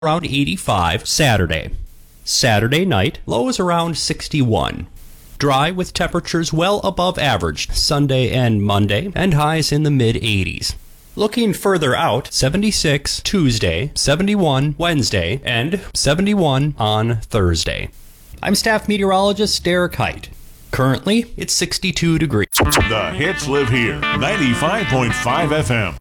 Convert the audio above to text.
around 85 Saturday. Saturday night, lows around 61. Dry with temperatures well above average Sunday and Monday, and highs in the mid-80s. Looking further out, 76 Tuesday, 71 Wednesday, and 71 on Thursday. I'm staff meteorologist Derek Height. Currently, it's 62 degrees. The hits live here. 95.5 FM.